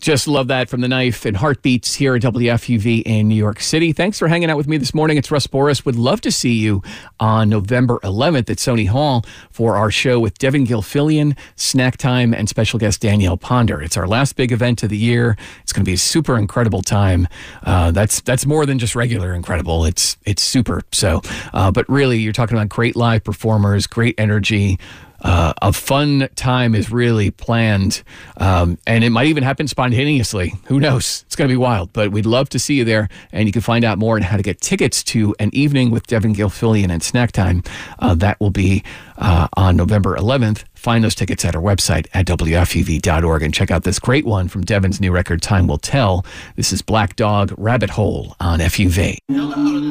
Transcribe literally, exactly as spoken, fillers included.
Just love that from The Knife and Heartbeats here at W F U V in New York City. Thanks for hanging out with me this morning. It's Russ Boris. Would love to see you on November eleventh at Sony Hall for our show with Devin Gilfillian, Snack Time, and special guest Danielle Ponder. It's our last big event of the year. It's going to be a super incredible time. Uh, that's that's more than just regular incredible. It's it's super. So, uh, but really, you're talking about great live performers, great energy. Uh, a fun time is really planned, um, and it might even happen spontaneously. Who knows? It's going to be wild, but we'd love to see you there, and you can find out more on how to get tickets to an evening with Devin Gilfillian and Snack Time. Uh, that will be uh, on November eleventh. Find those tickets at our website at W F U V dot org and check out this great one from Devin's new record, Time Will Tell. This is Black Dog Rabbit Hole on F U V.